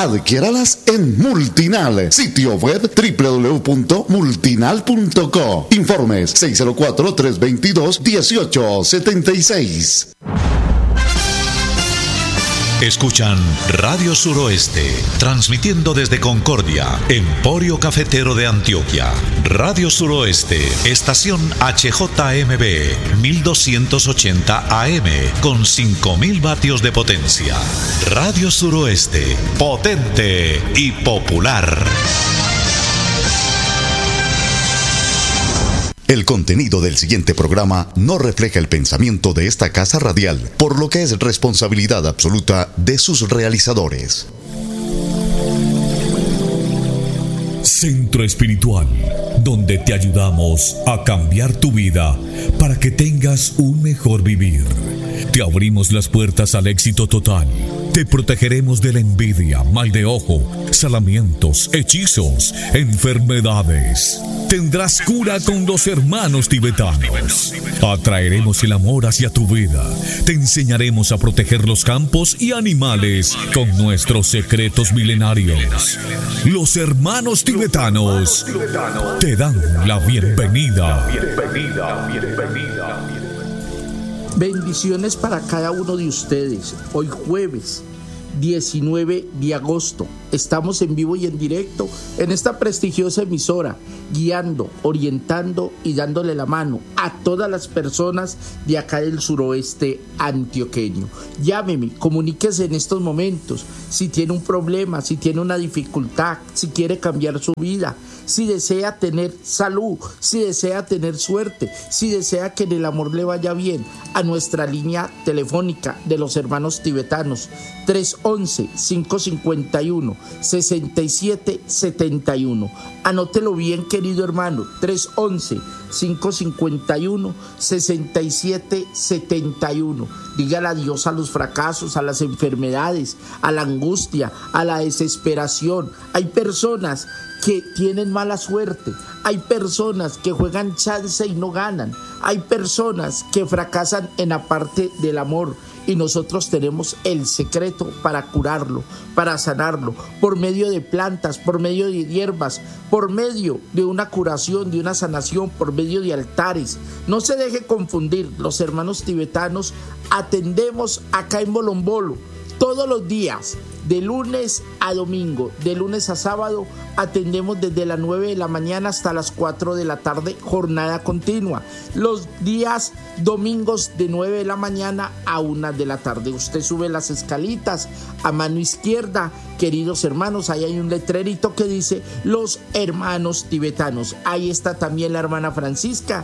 Adquiéralas en Multinal, sitio web www.multinal.co. Informes 604-322-1876. Escuchan Radio Suroeste, transmitiendo desde Concordia, Emporio Cafetero de Antioquia. Radio Suroeste, estación HJMB, 1280 AM, con 5000 vatios de potencia. Radio Suroeste, potente y popular. El contenido del siguiente programa no refleja el pensamiento de esta casa radial, por lo que es responsabilidad absoluta de sus realizadores. Centro Espiritual, donde te ayudamos a cambiar tu vida para que tengas un mejor vivir. Te abrimos las puertas al éxito total. Te protegeremos de la envidia, mal de ojo, salamientos, hechizos, enfermedades. Tendrás cura con los hermanos tibetanos. Atraeremos el amor hacia tu vida. Te enseñaremos a proteger los campos y animales con nuestros secretos milenarios. Los hermanos tibetanos te dan la bienvenida. Bendiciones para cada uno de ustedes. Hoy jueves 19 de agosto estamos en vivo y en directo en esta prestigiosa emisora, guiando, orientando y dándole la mano a todas las personas de acá del suroeste antioqueño. Llámeme, comuníquese en estos momentos si tiene un problema, si tiene una dificultad, si quiere cambiar su vida, si desea tener salud, si desea tener suerte, si desea que en el amor le vaya bien, a nuestra línea telefónica de los hermanos tibetanos 311-551-6771. Anótelo bien, querido hermano, 311-551-6771. Dígale adiós a los fracasos, a las enfermedades, a la angustia, a la desesperación. Hay personas que tienen mala suerte, hay personas que juegan chance y no ganan, hay personas que fracasan en la parte del amor, y nosotros tenemos el secreto para curarlo, para sanarlo, por medio de plantas, por medio de hierbas, por medio de una curación, de una sanación, por medio de altares. No se deje confundir, los hermanos tibetanos atendemos acá en Bolombolo todos los días, de lunes a domingo, de lunes a sábado, atendemos desde las 9 de la mañana hasta las 4 de la tarde, jornada continua. Los días domingos de 9 de la mañana a 1 de la tarde. Usted sube las escalitas a mano izquierda, queridos hermanos, ahí hay un letrerito que dice Los Hermanos Tibetanos. Ahí está también la hermana Francisca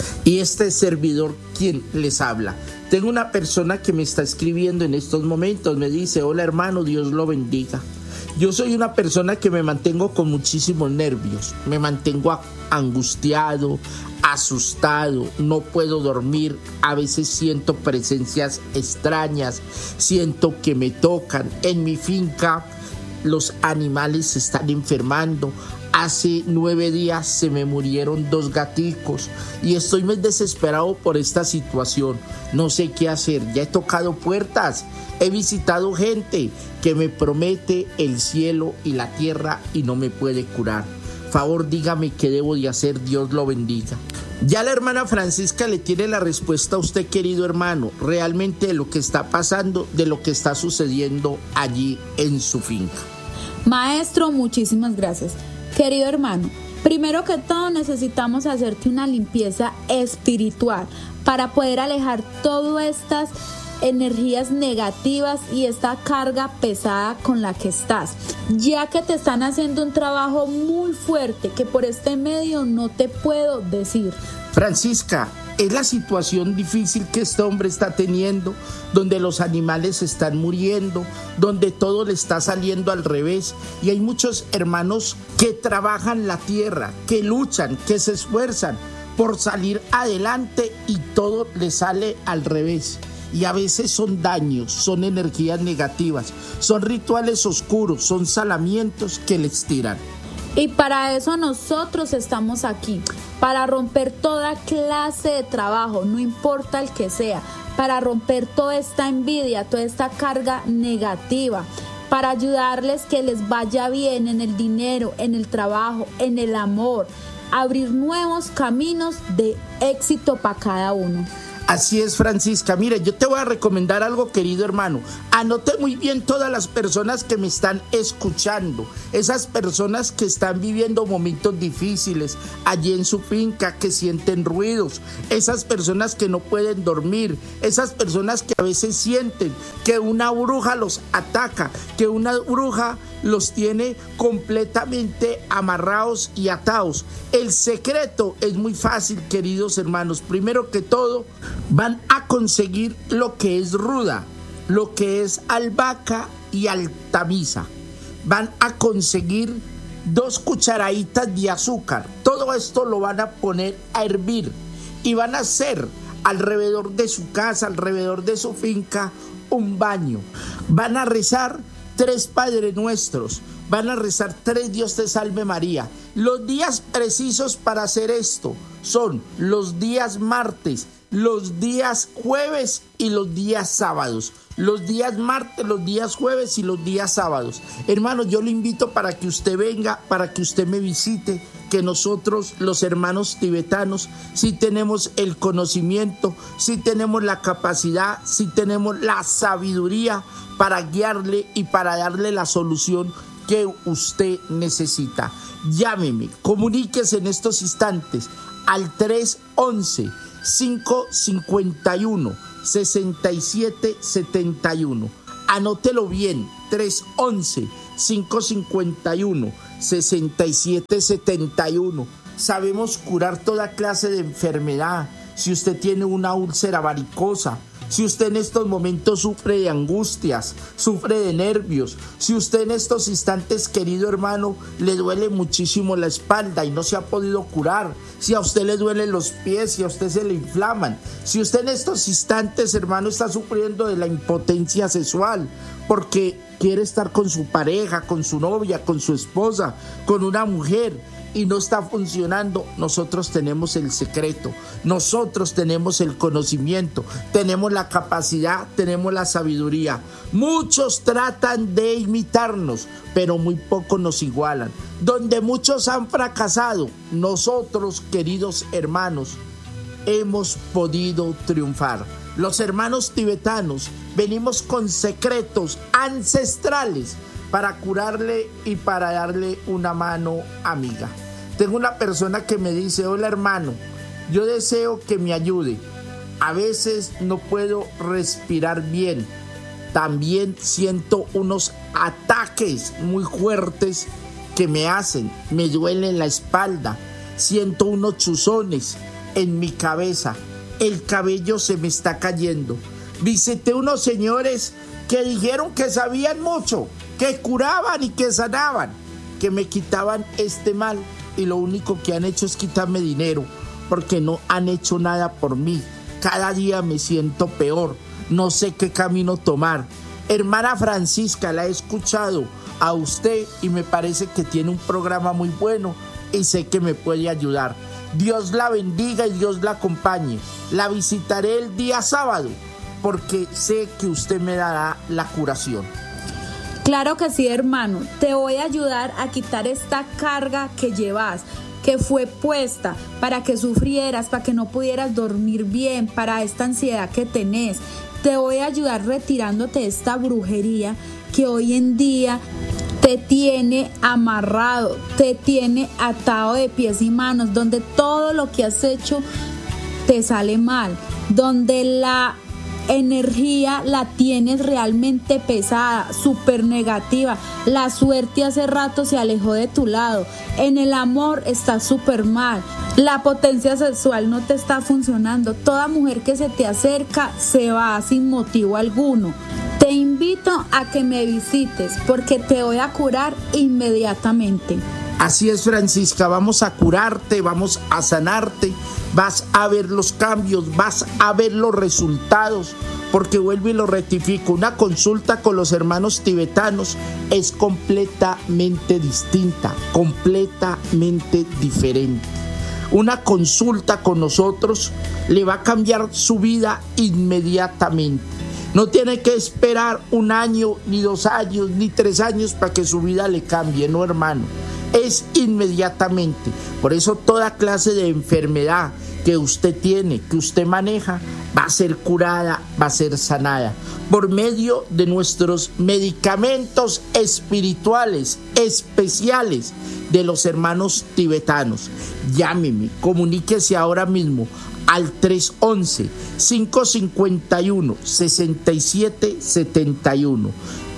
y este servidor quien les habla. Tengo una persona que me está escribiendo en estos momentos, me dice: hola hermano, Dios lo bendiga. Yo soy una persona que me mantengo con muchísimos nervios, me mantengo angustiado, asustado, no puedo dormir, a veces siento presencias extrañas, siento que me tocan. En mi finca los animales se están enfermando. Hace 9 días se me murieron 2 gaticos y estoy muy desesperado por esta situación. No sé qué hacer. Ya he tocado puertas, he visitado gente que me promete el cielo y la tierra y no me puede curar. Favor, dígame qué debo de hacer. Dios lo bendiga. Ya la hermana Francisca le tiene la respuesta a usted, querido hermano, realmente de lo que está pasando, de lo que está sucediendo allí en su finca. Maestro, muchísimas gracias. Querido hermano, primero que todo necesitamos hacerte una limpieza espiritual para poder alejar todas estas energías negativas y esta carga pesada con la que estás, ya que te están haciendo un trabajo muy fuerte que por este medio no te puedo decir. Francisca, es la situación difícil que este hombre está teniendo, donde los animales están muriendo, donde todo le está saliendo al revés, y hay muchos hermanos que trabajan la tierra, que luchan, que se esfuerzan por salir adelante y todo le sale al revés. Y a veces son daños, son energías negativas, son rituales oscuros, son salamientos que les tiran. Y para eso nosotros estamos aquí, para romper toda clase de trabajo, no importa el que sea, para romper toda esta envidia, toda esta carga negativa. para ayudarles que les vaya bien en el dinero, en el trabajo, en el amor, abrir nuevos caminos de éxito para cada uno. Así es, Francisca. Mire, yo te voy a recomendar algo, querido hermano. Anote muy bien todas las personas que me están escuchando, esas personas que están viviendo momentos difíciles allí en su finca, que sienten ruidos, esas personas que no pueden dormir, esas personas que a veces sienten que una bruja los ataca, que una bruja los tiene completamente amarrados y atados. El secreto es muy fácil, queridos hermanos. Primero que todo, van a conseguir lo que es ruda, lo que es albahaca y altamisa. Van a conseguir 2 cucharaditas de azúcar. Todo esto lo van a poner a hervir y van a hacer alrededor de su casa, alrededor de su finca, un baño. Van a rezar 3 Padre Nuestros, van a rezar 3 Dios te salve María. Los días precisos para hacer esto son los días martes, los días jueves y los días sábados. Los días martes, los días jueves y los días sábados. Hermano, yo le invito para que usted venga, para que usted me visite, que nosotros, los hermanos tibetanos, sí tenemos el conocimiento, sí tenemos la capacidad, sí tenemos la sabiduría para guiarle y para darle la solución que usted necesita. Llámeme, comuníquese en estos instantes al 311-551-6771. Anótelo bien, 311-551-6771. Sabemos curar toda clase de enfermedad. Si usted tiene una úlcera varicosa, si usted en estos momentos sufre de angustias, sufre de nervios, si usted en estos instantes, querido hermano, le duele muchísimo la espalda y no se ha podido curar, si a usted le duelen los pies, si a usted se le inflaman, si usted en estos instantes, hermano, está sufriendo de la impotencia sexual porque quiere estar con su pareja, con su novia, con su esposa, con una mujer, y no está funcionando, nosotros tenemos el secreto, nosotros tenemos el conocimiento, tenemos la capacidad, tenemos la sabiduría. Muchos tratan de imitarnos, pero muy pocos nos igualan. Donde muchos han fracasado, nosotros, queridos hermanos, hemos podido triunfar. Los hermanos tibetanos venimos con secretos ancestrales para curarle y para darle una mano amiga. Tengo una persona que me dice: hola hermano, yo deseo que me ayude. A veces no puedo respirar bien. También siento unos ataques muy fuertes que me duele la espalda. Siento unos chuzones en mi cabeza. El cabello se me está cayendo. Visité unos señores que dijeron que sabían mucho, que curaban y que sanaban, que me quitaban este mal, y lo único que han hecho es quitarme dinero, porque no han hecho nada por mí. Cada día me siento peor, no sé qué camino tomar. Hermana Francisca, la he escuchado a usted y me parece que tiene un programa muy bueno y sé que me puede ayudar. Dios la bendiga y Dios la acompañe. La visitaré el día sábado porque sé que usted me dará la curación. Claro que sí, hermano. Te voy a ayudar a quitar esta carga que llevas, que fue puesta para que sufrieras, para que no pudieras dormir bien, para esta ansiedad que tenés. Te voy a ayudar retirándote esta brujería que hoy en día te tiene amarrado, te tiene atado de pies y manos, donde todo lo que has hecho te sale mal, donde la energía la tienes realmente pesada, súper negativa. La suerte hace rato se alejó de tu lado. En el amor estás súper mal. La potencia sexual no te está funcionando. Toda mujer que se te acerca se va sin motivo alguno. Te invito a que me visites porque te voy a curar inmediatamente. Así es, Francisca, vamos a curarte, vamos a sanarte, vas a ver los cambios, vas a ver los resultados, porque vuelvo y lo rectifico, una consulta con los hermanos tibetanos es completamente distinta, completamente diferente. Una consulta con nosotros le va a cambiar su vida inmediatamente. No tiene que esperar 1 año, ni 2 años, ni 3 años para que su vida le cambie, no, hermano. Es inmediatamente. Por eso toda clase de enfermedad que usted tiene, que usted maneja, va a ser curada, va a ser sanada por medio de nuestros medicamentos espirituales especiales de los hermanos tibetanos. Llámeme, comuníquese ahora mismo al 311-551-6771.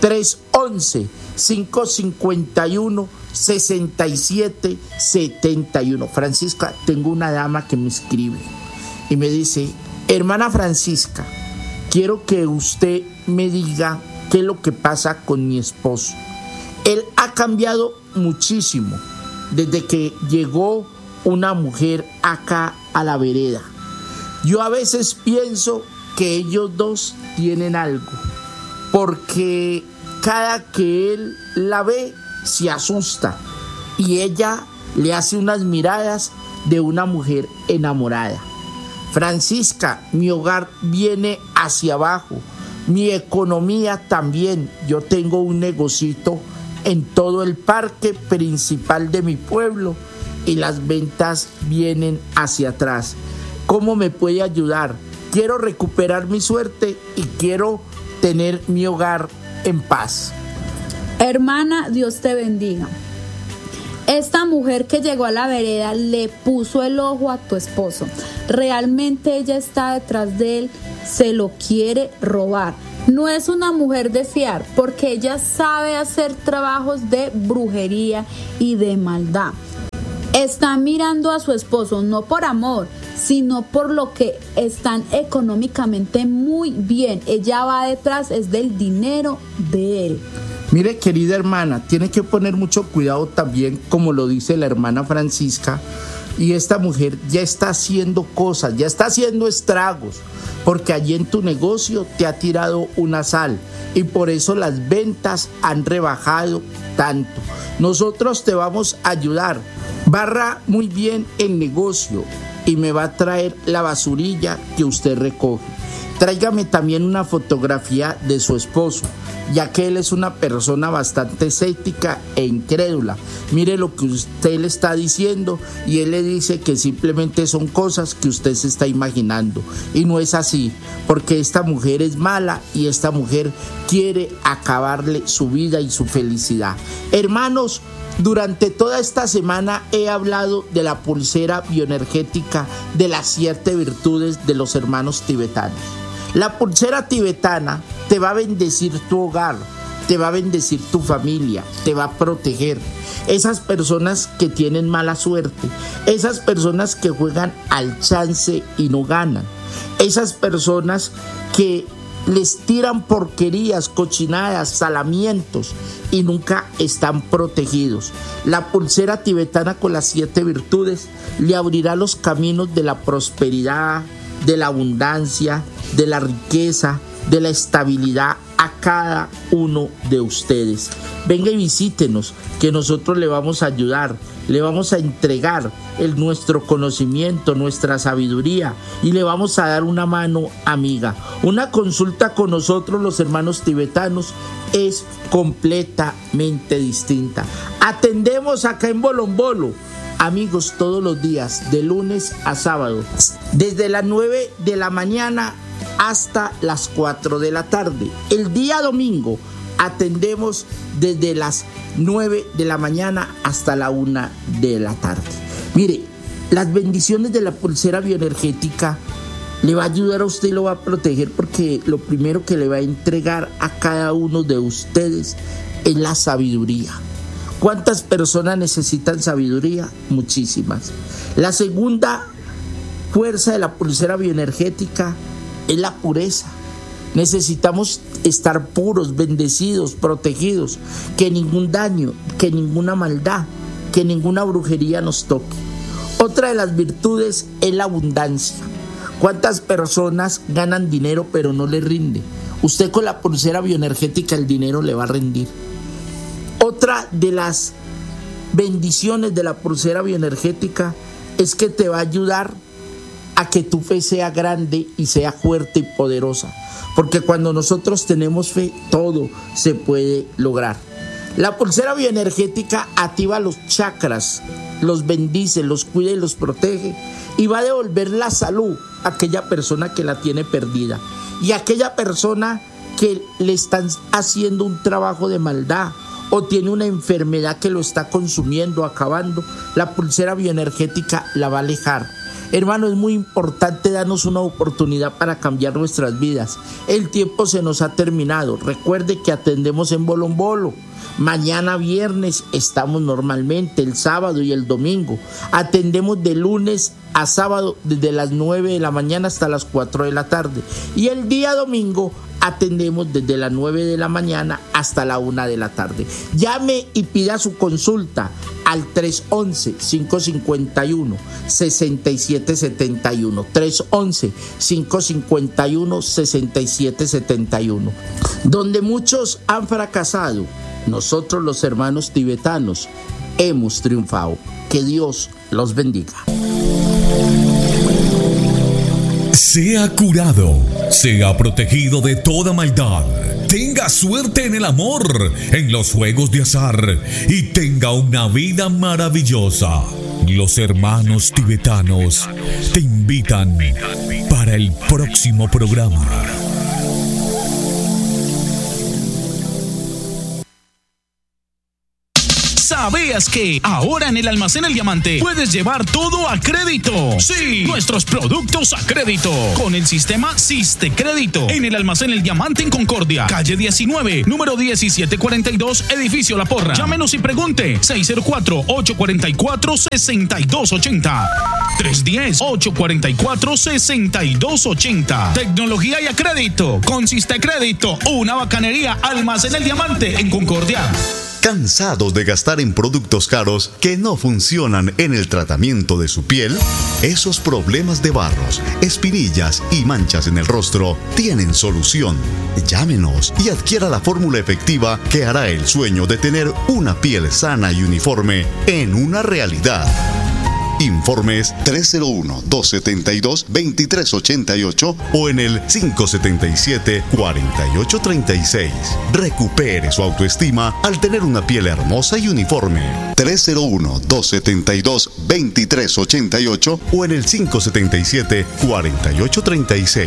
311-551-6771. Francisca, tengo una dama que me escribe y me dice: hermana Francisca, quiero que usted me diga qué es lo que pasa con mi esposo. Él ha cambiado muchísimo desde que llegó una mujer acá a la vereda. Yo a veces pienso que ellos dos tienen algo, porque cada que él la ve se asusta y ella le hace unas miradas de una mujer enamorada. Francisca, mi hogar viene hacia abajo, mi economía también. Yo tengo un negocito en todo el parque principal de mi pueblo y las ventas vienen hacia atrás. ¿Cómo me puede ayudar? Quiero recuperar mi suerte y quiero tener mi hogar en paz. Hermana, Dios te bendiga. Esta mujer que llegó a la vereda le puso el ojo a tu esposo. Realmente ella está detrás de él, se lo quiere robar. No es una mujer de fiar, porque ella sabe hacer trabajos de brujería y de maldad. Está mirando a su esposo no por amor, sino por lo que están económicamente muy bien. Ella va detrás, es del dinero de él. Mire, querida hermana, tiene que poner mucho cuidado también, como lo dice la hermana Francisca. Y esta mujer ya está haciendo cosas, ya está haciendo estragos, porque allí en tu negocio te ha tirado una sal y por eso las ventas han rebajado tanto. Nosotros te vamos a ayudar. Barra muy bien el negocio y me va a traer la basurilla que usted recoge. Tráigame también una fotografía de su esposo, ya que él es una persona bastante escéptica e incrédula. Mire lo que usted le está diciendo y él le dice que simplemente son cosas que usted se está imaginando. Y no es así, porque esta mujer es mala y esta mujer quiere acabarle su vida y su felicidad. Hermanos, durante toda esta semana he hablado de la pulsera bioenergética de las 7 virtudes de los hermanos tibetanos. La pulsera tibetana te va a bendecir tu hogar, te va a bendecir tu familia, te va a proteger. Esas personas que tienen mala suerte, esas personas que juegan al chance y no ganan, esas personas que les tiran porquerías, cochinadas, salamientos y nunca están protegidos. La pulsera tibetana con las 7 virtudes le abrirá los caminos de la prosperidad, de la abundancia, de la riqueza, de la estabilidad a cada uno de ustedes. Venga y visítenos, que nosotros le vamos a ayudar, le vamos a entregar nuestro conocimiento, nuestra sabiduría y le vamos a dar una mano amiga. Una consulta con nosotros, los hermanos tibetanos, es completamente distinta. Atendemos acá en Bolombolo, amigos, todos los días, de lunes a sábado, desde las 9 de la mañana hasta las 4 de la tarde. El día domingo atendemos desde las 9 de la mañana hasta la 1 de la tarde. Mire, las bendiciones de la pulsera bioenergética le va a ayudar a usted y lo va a proteger, porque lo primero que le va a entregar a cada uno de ustedes es la sabiduría. ¿Cuántas personas necesitan sabiduría? Muchísimas. La segunda fuerza de la pulsera bioenergética es la pureza. Necesitamos estar puros, bendecidos, protegidos, que ningún daño, que ninguna maldad, que ninguna brujería nos toque. Otra de las virtudes es la abundancia. ¿Cuántas personas ganan dinero pero no les rinde? Usted con la pulsera bioenergética el dinero le va a rendir. Otra de las bendiciones de la pulsera bioenergética es que te va a ayudar a que tu fe sea grande y sea fuerte y poderosa. Porque cuando nosotros tenemos fe, todo se puede lograr. La pulsera bioenergética activa los chakras, los bendice, los cuida y los protege. Y va a devolver la salud a aquella persona que la tiene perdida. Y a aquella persona que le están haciendo un trabajo de maldad o tiene una enfermedad que lo está consumiendo, acabando, la pulsera bioenergética la va a alejar. Hermano, es muy importante darnos una oportunidad para cambiar nuestras vidas. El tiempo se nos ha terminado. Recuerde que atendemos en Bolo en Bolo. Mañana viernes estamos normalmente, el sábado y el domingo. Atendemos de lunes a sábado desde las 9 de la mañana hasta las 4 de la tarde. Y el día domingo atendemos desde las 9 de la mañana hasta la 1 de la tarde. Llame y pida su consulta al 311-551-6771. 311-551-6771. Donde muchos han fracasado, nosotros los hermanos tibetanos hemos triunfado. Que Dios los bendiga. Sea curado, sea protegido de toda maldad, tenga suerte en el amor, en los juegos de azar y tenga una vida maravillosa. Los hermanos tibetanos te invitan para el próximo programa. ¿Sabías que ahora en el Almacén El Diamante puedes llevar todo a crédito? Sí, nuestros productos a crédito con el sistema Sistecrédito. En el Almacén El Diamante en Concordia, calle 19, número 1742, edificio La Porra. Llámenos y pregunte 604-844-6280. 310-844-6280. Tecnología y a crédito con Sistecrédito. Una bacanería. Almacén El Diamante en Concordia. ¿Cansados de gastar en productos caros que no funcionan en el tratamiento de su piel? Esos problemas de barros, espinillas y manchas en el rostro tienen solución. Llámenos y adquiera la fórmula efectiva que hará el sueño de tener una piel sana y uniforme en una realidad. Informes 301-272-2388 o en el 577-4836. Recupere su autoestima al tener una piel hermosa y uniforme. 301-272-2388 o en el 577-4836.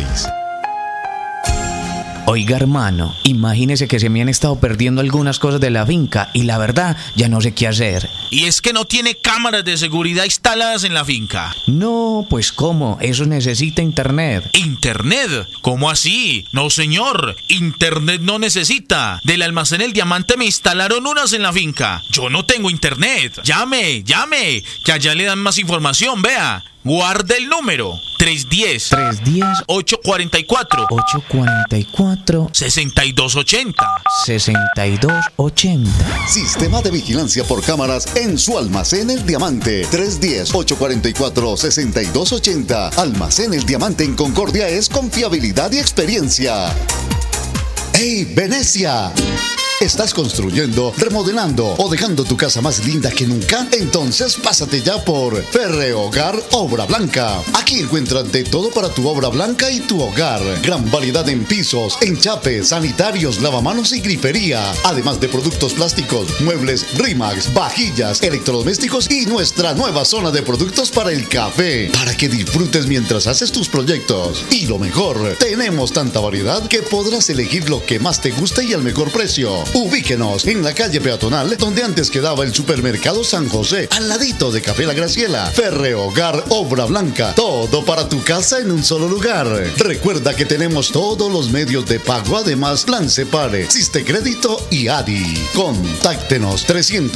Oiga, hermano, imagínese que se me han estado perdiendo algunas cosas de la finca y la verdad ya no sé qué hacer. Y es que no tiene cámaras de seguridad instaladas en la finca. No, pues ¿cómo? Eso necesita internet. ¿Internet? ¿Cómo así? No, señor, internet no necesita. Del Almacén El Diamante me instalaron unas en la finca. Yo no tengo internet. Llame, que allá le dan más información, vea. Guarde el número 310-844 6280. Sistema de vigilancia por cámaras en su Almacén El Diamante. 310-844-6280. Almacén El Diamante en Concordia es confiabilidad y experiencia. ¡Hey, Venecia! ¿Estás construyendo, remodelando o dejando tu casa más linda que nunca? Entonces pásate ya por Ferrehogar Obra Blanca. Aquí encuentras de todo para tu obra blanca y tu hogar. Gran variedad en pisos, enchapes, sanitarios, lavamanos y grifería. Además de productos plásticos, muebles Rimax, vajillas, electrodomésticos y nuestra nueva zona de productos para el café. Para que disfrutes mientras haces tus proyectos. Y lo mejor, tenemos tanta variedad que podrás elegir lo que más te gusta y al mejor precio. Ubíquenos en la calle peatonal donde antes quedaba el supermercado San José, al ladito de Café La Graciela. Ferrehogar Obra Blanca, todo para tu casa en un solo lugar. Recuerda que tenemos todos los medios de pago, además Plan Separe, Sistecrédito y ADI. Contáctenos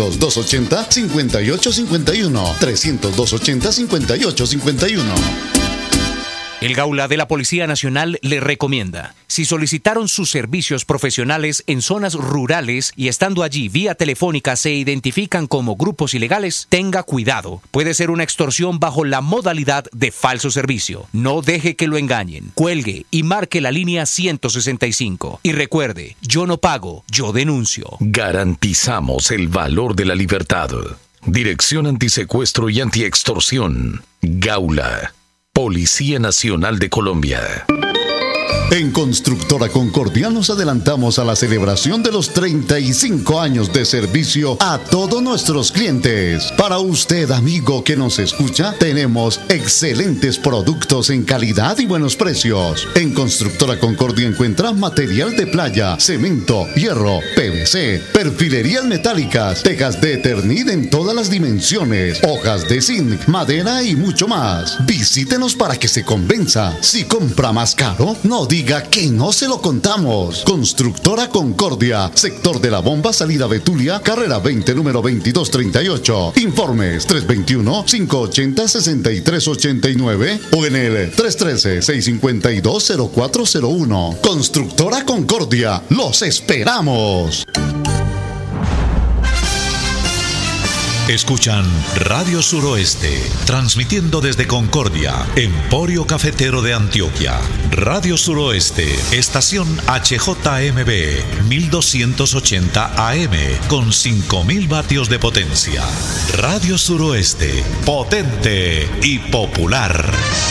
300-280-5851, 300-280-5851. El Gaula de la Policía Nacional le recomienda, si solicitaron sus servicios profesionales en zonas rurales y estando allí vía telefónica se identifican como grupos ilegales, tenga cuidado. Puede ser una extorsión bajo la modalidad de falso servicio. No deje que lo engañen. Cuelgue y marque la línea 165. Y recuerde, yo no pago, yo denuncio. Garantizamos el valor de la libertad. Dirección Antisecuestro y Antiextorsión. Gaula. Policía Nacional de Colombia. En Constructora Concordia nos adelantamos a la celebración de los 35 años de servicio a todos nuestros clientes. Para usted, amigo que nos escucha, tenemos excelentes productos en calidad y buenos precios. En Constructora Concordia encuentra material de playa, cemento, hierro, PVC, perfilerías metálicas, tejas de Eternit en todas las dimensiones, hojas de zinc, madera y mucho más. Visítenos para que se convenza. Si compra más caro, no diga que no se lo contamos. Constructora Concordia, sector de la Bomba, salida Betulia, carrera 20, número 2238. Informes 321-580-6389 o en el 313-652-0401. Constructora Concordia, los esperamos. Escuchan Radio Suroeste, transmitiendo desde Concordia, Emporio Cafetero de Antioquia. Radio Suroeste, estación HJMB, 1280 AM, con 5000 vatios de potencia. Radio Suroeste, potente y popular.